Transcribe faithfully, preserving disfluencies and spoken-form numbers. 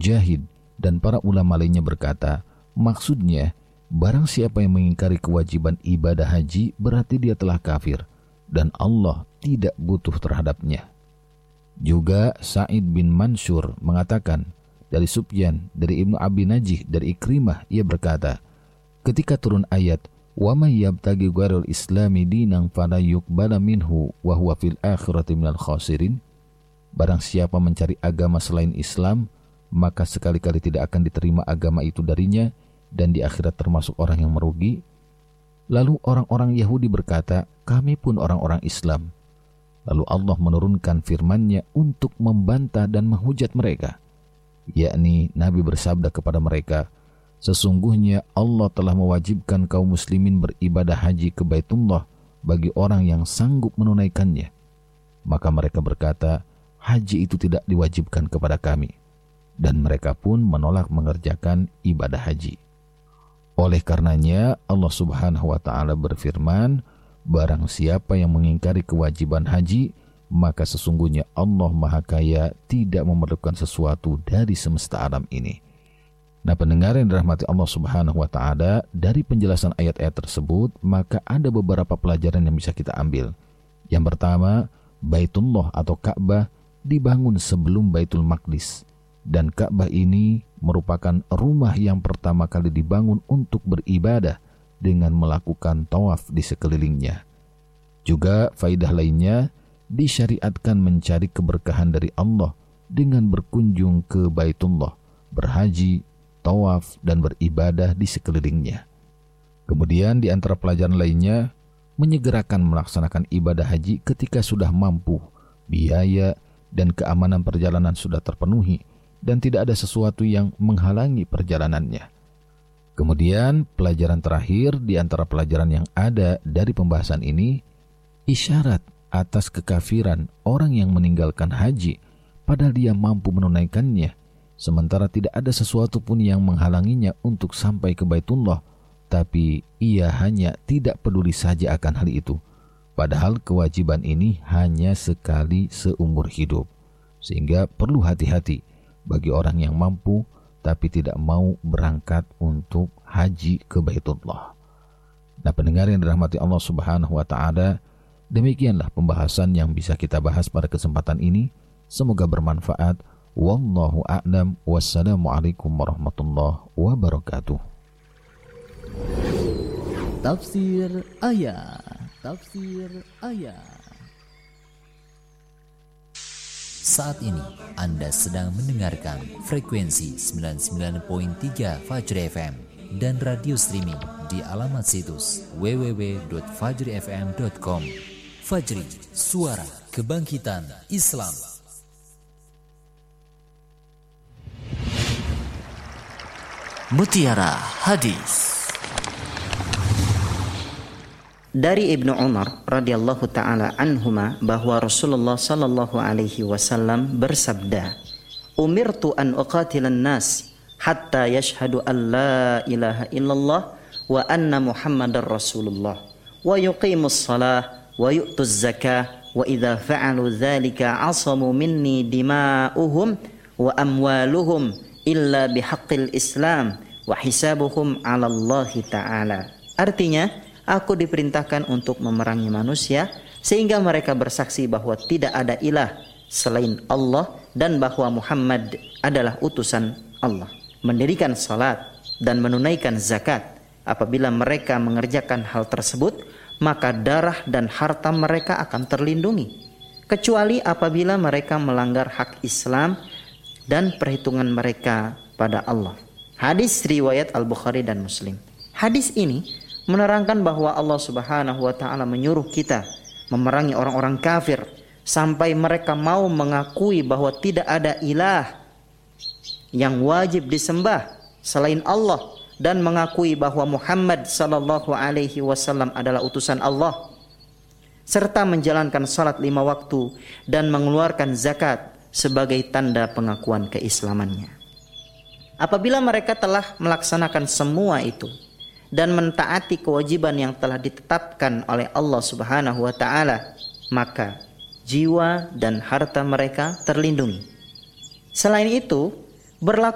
Mujahid dan para ulama lainnya berkata, maksudnya barang siapa yang mengingkari kewajiban ibadah haji berarti dia telah kafir dan Allah tidak butuh terhadapnya. Juga Sa'id bin Mansur mengatakan dari Sufyan, dari Ibnu Abi Najih, dari Ikrimah, ia berkata, ketika turun ayat wa may yabtaghi ghairal islami dinan fala yuqbala minhu wa huwa fil akhirati minal khasirin, barang siapa mencari agama selain Islam maka sekali-kali tidak akan diterima agama itu darinya dan di akhirat termasuk orang yang merugi. Lalu orang-orang Yahudi berkata, kami pun orang-orang Islam. Lalu Allah menurunkan firman-Nya untuk membantah dan menghujat mereka, yakni Nabi bersabda kepada mereka, sesungguhnya Allah telah mewajibkan kaum muslimin beribadah haji ke Baitullah bagi orang yang sanggup menunaikannya. Maka mereka berkata, haji itu tidak diwajibkan kepada kami. Dan mereka pun menolak mengerjakan ibadah haji. Oleh karenanya Allah Subhanahu wa ta'ala berfirman, barang siapa yang mengingkari kewajiban haji, maka sesungguhnya Allah Maha Kaya tidak memerlukan sesuatu dari semesta alam ini. Nah, pendengar yang dirahmati Allah Subhanahu wa ta'ala, dari penjelasan ayat-ayat tersebut maka ada beberapa pelajaran yang bisa kita ambil. Yang pertama, Baitullah atau Ka'bah dibangun sebelum Baitul Maqdis, dan Ka'bah ini merupakan rumah yang pertama kali dibangun untuk beribadah dengan melakukan tawaf di sekelilingnya. Juga faidah lainnya, disyariatkan mencari keberkahan dari Allah dengan berkunjung ke Baitullah, berhaji, tawaf, dan beribadah di sekelilingnya. Kemudian di antara pelajaran lainnya, menyegerakan melaksanakan ibadah haji ketika sudah mampu, biaya dan keamanan perjalanan sudah terpenuhi, dan tidak ada sesuatu yang menghalangi perjalanannya. Kemudian pelajaran terakhir di antara pelajaran yang ada dari pembahasan ini, isyarat atas kekafiran orang yang meninggalkan haji padahal dia mampu menunaikannya, sementara tidak ada sesuatu pun yang menghalanginya untuk sampai ke Baitullah, tapi ia hanya tidak peduli saja akan hal itu. Padahal kewajiban ini hanya sekali seumur hidup, sehingga perlu hati-hati bagi orang yang mampu tapi tidak mau berangkat untuk haji ke Baitullah. Nah, pendengar yang dirahmati Allah Subhanahu wa ta'ala, demikianlah pembahasan yang bisa kita bahas pada kesempatan ini. Semoga bermanfaat. Wallahu a'lam. Wassalamualaikum warahmatullahi wabarakatuh. Tafsir ayat. Tafsir ayat. Saat ini Anda sedang mendengarkan frekuensi sembilan puluh sembilan koma tiga Fajri F M dan radio streaming di alamat situs w w w titik fajri f m titik com. Fajri, suara kebangkitan Islam. Mutiara Hadis. Dari Ibnu Umar radhiyallahu taala anhuma bahwa Rasulullah sallallahu alaihi wasallam bersabda, "Umirtu an uqatilan nas hatta yashhadu an la ilaha illallah wa anna Muhammadar Rasulullah wa yuqimus shalah wa yu'tuz zakah wa idza fa'alu dzalika 'asamu minni dima'uhum wa amwaluhum illa bihaqqil Islam wa hisabuhum 'ala Allah taala." Artinya, aku diperintahkan untuk memerangi manusia sehingga mereka bersaksi bahwa tidak ada ilah selain Allah dan bahwa Muhammad adalah utusan Allah, mendirikan salat dan menunaikan zakat. Apabila mereka mengerjakan hal tersebut, maka darah dan harta mereka akan terlindungi, kecuali apabila mereka melanggar hak Islam dan perhitungan mereka pada Allah. Hadis riwayat Al-Bukhari dan Muslim. Hadis ini menerangkan bahwa Allah Subhanahu wa ta'ala menyuruh kita memerangi orang-orang kafir sampai mereka mau mengakui bahwa tidak ada ilah yang wajib disembah selain Allah dan mengakui bahwa Muhammad sallallahu alaihi wasallam adalah utusan Allah, serta menjalankan salat lima waktu dan mengeluarkan zakat sebagai tanda pengakuan keislamannya. Apabila mereka telah melaksanakan semua itu dan mentaati kewajiban yang telah ditetapkan oleh Allah Subhanahu wa ta'ala, maka jiwa dan harta mereka terlindungi. Selain itu, berlaku